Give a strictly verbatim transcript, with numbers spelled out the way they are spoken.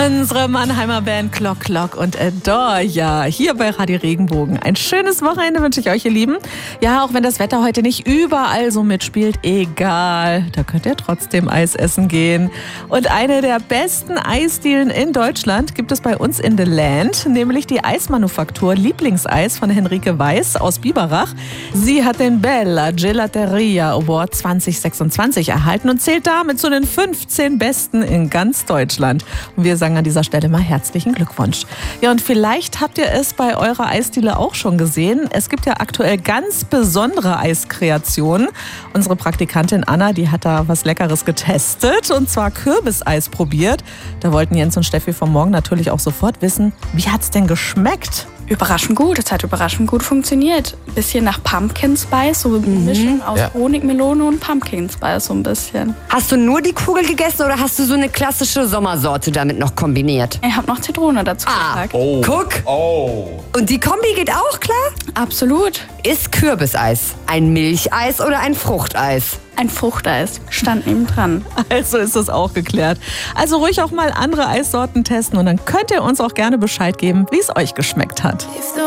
Unsere Mannheimer Band Clock Clock und Adore, ja, hier bei Radio Regenbogen. Ein schönes Wochenende wünsche ich euch, ihr Lieben. Ja, auch wenn das Wetter heute nicht überall so mitspielt, egal, da könnt ihr trotzdem Eis essen gehen. Und eine der besten Eisdielen in Deutschland gibt es bei uns in The Land, nämlich die Eismanufaktur Lieblingseis von Henrike Weiß aus Biberach. Sie hat den Bella Gelateria Award zwanzig sechsundzwanzig erhalten und zählt damit zu den fünfzehn Besten in ganz Deutschland. Und wir sagen an dieser Stelle mal herzlichen Glückwunsch. Ja, und vielleicht habt ihr es bei eurer Eisdiele auch schon gesehen. Es gibt ja aktuell ganz besondere Eiskreationen. Unsere Praktikantin Anna, die hat da was Leckeres getestet und zwar Kürbiseis probiert. Da wollten Jens und Steffi vom Morgen natürlich auch sofort wissen, wie hat's denn geschmeckt? Überraschend gut, es hat überraschend gut funktioniert. Bisschen nach Pumpkin Spice, so eine mhm. Mischung aus ja. Honigmelone und Pumpkin Spice so ein bisschen. Hast du nur die Kugel gegessen oder hast du so eine klassische Sommersorte damit noch kombiniert? Ich habe noch Zitrone dazu ah. gepackt. Oh. Guck! Oh. Und die Kombi geht auch klar? Absolut. Ist Kürbiseis ein Milcheis oder ein Fruchteis? Ein Fruchteis, stand neben dran. Also ist das auch geklärt. Also ruhig auch mal andere Eissorten testen und dann könnt ihr uns auch gerne Bescheid geben, wie es euch geschmeckt hat.